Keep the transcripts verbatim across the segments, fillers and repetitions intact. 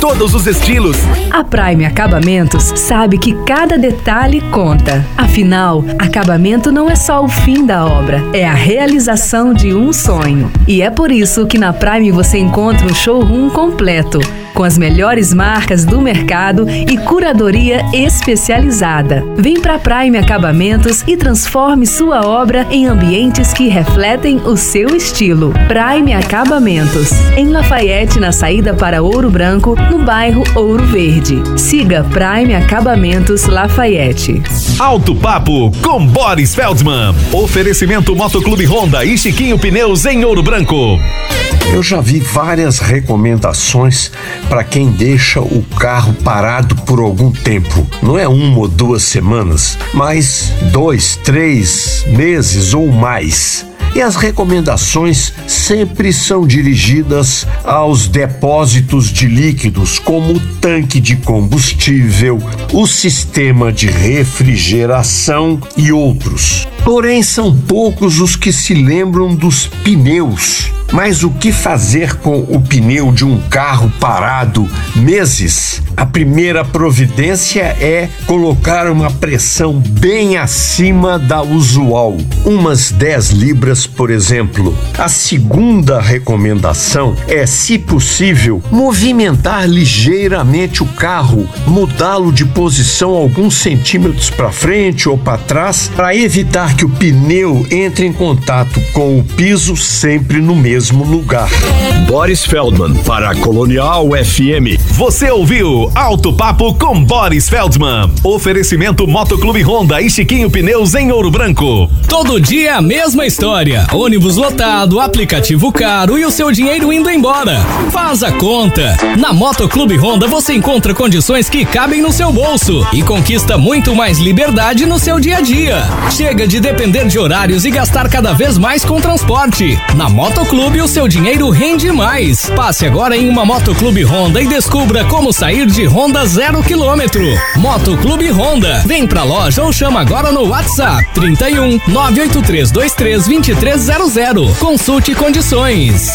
todos os estilos. A Prime Acabamentos sabe que cada detalhe conta. Afinal, acabamento não é só o fim da obra, é a realização de um sonho. E é por isso que na Prime você encontra um showroom completo, com as melhores marcas do mercado e curadoria especializada. Vem pra Prime Acabamentos e transforme sua obra em ambientes que refletem o seu estilo. Prime Acabamentos, em Lafayette, na saída para Ouro Branco, no bairro Ouro Verde. Siga Prime Acabamentos Lafayette. Alto Papo com Boris Feldman. Oferecimento Motoclube Honda e Chiquinho Pneus em Ouro Branco. Eu já vi várias recomendações para quem deixa o carro parado por algum tempo. Não é uma ou duas semanas, mas dois, três meses ou mais. E as recomendações sempre são dirigidas aos depósitos de líquidos, como o tanque de combustível, o sistema de refrigeração e outros. Porém, são poucos os que se lembram dos pneus. Mas o que fazer com o pneu de um carro parado meses? A primeira providência é colocar uma pressão bem acima da usual, umas dez libras, por exemplo. A segunda recomendação é, se possível, movimentar ligeiramente o carro, mudá-lo de posição alguns centímetros para frente ou para trás, para evitar que o pneu entre em contato com o piso sempre no mesmo lugar. Boris Feldman para a Colonial F M. Você ouviu Alto Papo com Boris Feldman. Oferecimento Motoclube Honda e Chiquinho Pneus em Ouro Branco. Todo dia a mesma história. Ônibus lotado, aplicativo caro e o seu dinheiro indo embora. Faz a conta. Na Motoclube Honda você encontra condições que cabem no seu bolso e conquista muito mais liberdade no seu dia a dia. Chega de depender de horários e gastar cada vez mais com transporte. Na Motoclube o seu dinheiro rende mais. Passe agora em uma Motoclube Honda e descubra como sair de Honda zero quilômetro. Motoclube Honda. Vem pra loja ou chama agora no WhatsApp trinta e um, nove oito três dois três, dois três zero zero. Consulte condições.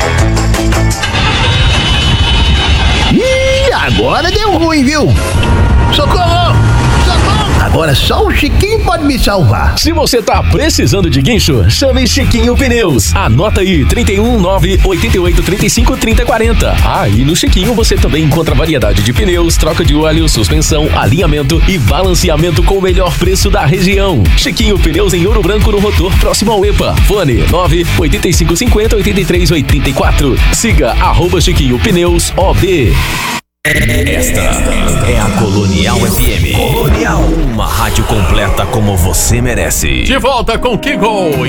Ih, agora deu ruim, viu? Socorro! Agora só o Chiquinho pode me salvar. Se você tá precisando de guincho, chame Chiquinho Pneus. Anota aí, trinta e um, nove oito oito, trinta e cinco, trinta, quarenta. Ah, e no Chiquinho você também encontra variedade de pneus, troca de óleo, suspensão, alinhamento e balanceamento com o melhor preço da região. Chiquinho Pneus em Ouro Branco, no Rotor, próximo ao EPA. Fone nove oito cinco cinco zero, oito três oito quatro. Siga arroba Chiquinho Pneus O B. Esta é a Colonial F M. Colonial, uma rádio completa como você merece. De volta com Kegol.